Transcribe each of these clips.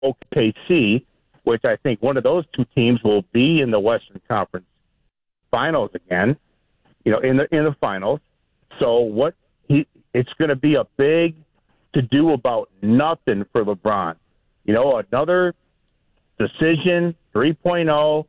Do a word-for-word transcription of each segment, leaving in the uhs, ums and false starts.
O K C, which I think one of those two teams will be in the Western Conference Finals again, you know, in the in the finals. So what he it's going to be a big to do about nothing for LeBron. You know, another decision, three point oh.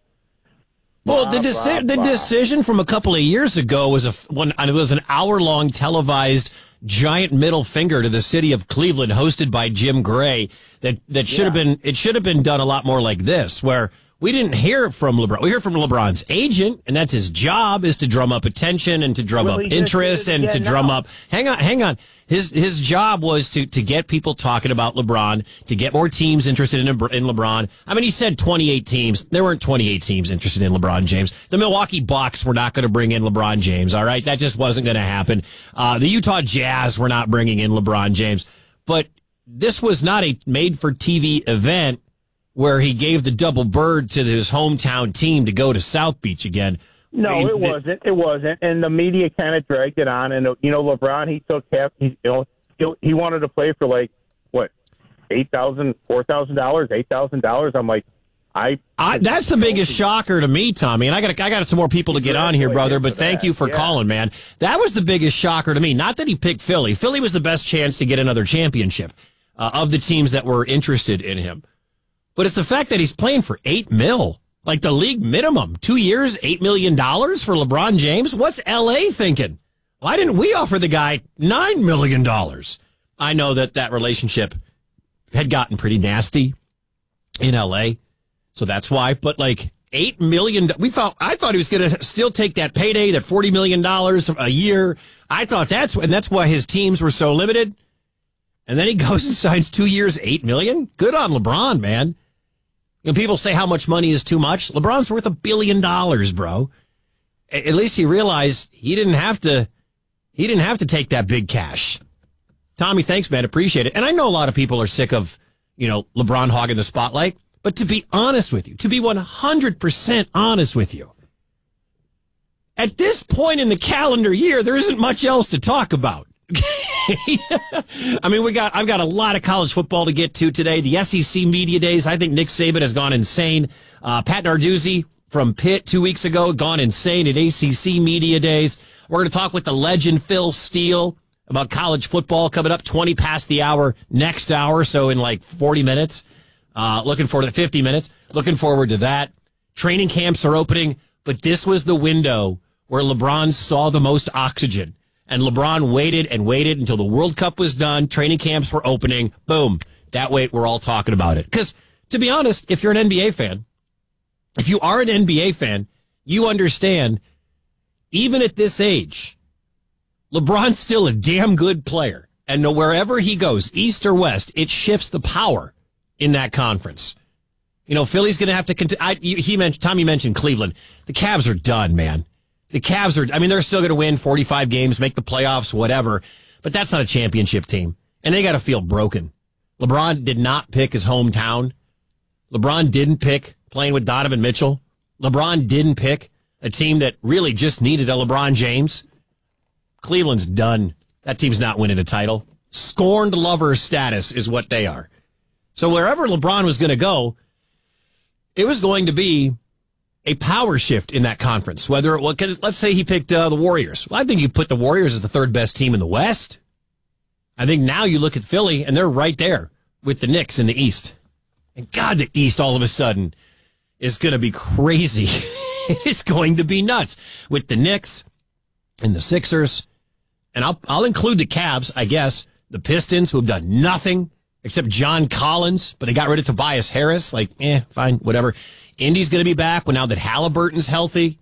Well, the, deci- the decision from a couple of years ago was a one. It was an hour-long televised giant middle finger to the city of Cleveland, hosted by Jim Gray. That that should have yeah. been it should have been done a lot more like this, where we didn't hear from LeBron. We heard from LeBron's agent, and that's his job, is to drum up attention and to drum well, up interest and to drum now. up. Hang on, hang on. His his job was to to get people talking about LeBron, to get more teams interested in in LeBron. I mean, he said twenty-eight teams. There weren't twenty-eight teams interested in LeBron James. The Milwaukee Bucks were not going to bring in LeBron James. All right, that just wasn't going to happen. Uh, the Utah Jazz were not bringing in LeBron James. But this was not a made-for-T V event where he gave the double bird to his hometown team to go to South Beach again. No, it wasn't. It wasn't. And the media kind of dragged it on. And, you know, LeBron, he took half, he, you know, he, he wanted to play for like, what, eight thousand dollars, four thousand dollars, eight thousand dollars. I'm like, I, I that's the biggest shocker to me, Tommy. And I got I got some more people to get on here, brother, but thank you for yeah. calling, man. That was the biggest shocker to me. Not that he picked Philly. Philly was the best chance to get another championship uh, of the teams that were interested in him. But it's the fact that he's playing for eight mil. Like the league minimum, two years, eight million dollars for LeBron James. What's L A thinking? Why didn't we offer the guy nine million dollars? I know that that relationship had gotten pretty nasty in L A, so that's why. But like eight million, we thought I thought he was going to still take that payday, that forty million dollars a year. I thought that's and that's why his teams were so limited. And then he goes and signs two years, eight million. Good on LeBron, man. You know, people say how much money is too much. LeBron's worth a billion dollars, bro. At least he realized he didn't have to. He didn't have to take that big cash. Tommy, thanks, man. Appreciate it. And I know a lot of people are sick of, you know, LeBron hogging the spotlight. But to be honest with you, to be one hundred percent honest with you, at this point in the calendar year, there isn't much else to talk about. I mean, we got I've got a lot of college football to get to today. The S E C Media Days. I think Nick Saban has gone insane. Uh, Pat Narduzzi from Pitt two weeks ago, gone insane at A C C Media Days. We're going to talk with the legend Phil Steele about college football coming up twenty past the hour next hour, so in like forty minutes. Uh, looking forward to fifty minutes. Looking forward to that. Training camps are opening, but this was the window where LeBron saw the most oxygen. And LeBron waited and waited until the World Cup was done. Training camps were opening. Boom. That way, we're all talking about it. Because, to be honest, if you're an N B A fan, if you are an N B A fan, you understand, even at this age, LeBron's still a damn good player. And wherever he goes, east or west, it shifts the power in that conference. You know, Philly's going to have to continue. He mentioned, Tommy mentioned Cleveland. The Cavs are done, man. The Cavs are, I mean, they're still going to win forty-five games, make the playoffs, whatever, but that's not a championship team. And they got to feel broken. LeBron did not pick his hometown. LeBron didn't pick playing with Donovan Mitchell. LeBron didn't pick a team that really just needed a LeBron James. Cleveland's done. That team's not winning a title. Scorned lover status is what they are. So wherever LeBron was going to go, it was going to be a power shift in that conference. Whether it was, cause let's say he picked uh, the Warriors. Well, I think you put the Warriors as the third best team in the West. I think now you look at Philly, and they're right there with the Knicks in the East. And God, the East all of a sudden is going to be crazy. It's going to be nuts with the Knicks and the Sixers. And I'll, I'll include the Cavs, I guess, the Pistons, who have done nothing except John Collins, but they got rid of Tobias Harris. Like, eh, fine, whatever. Indy's going to be back when now that Halliburton's healthy.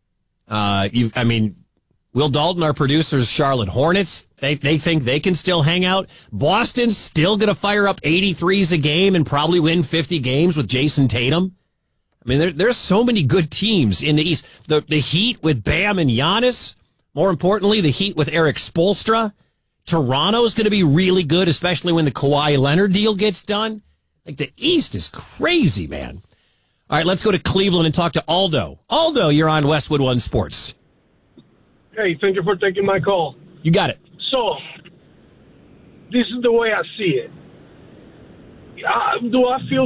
Uh, you, I mean, Will Dalton, our producer's Charlotte Hornets, they they think they can still hang out. Boston's still going to fire up eighty-threes a game and probably win fifty games with Jason Tatum. I mean, there, there's so many good teams in the East. The the Heat with Bam and Giannis. More importantly, the Heat with Eric Spoelstra. Toronto's going to be really good, especially when the Kawhi Leonard deal gets done. Like, the East is crazy, man. All right, let's go to Cleveland and talk to Aldo. Aldo, you're on Westwood One Sports. Hey, thank you for taking my call. You got it. So, this is the way I see it. Uh, do I feel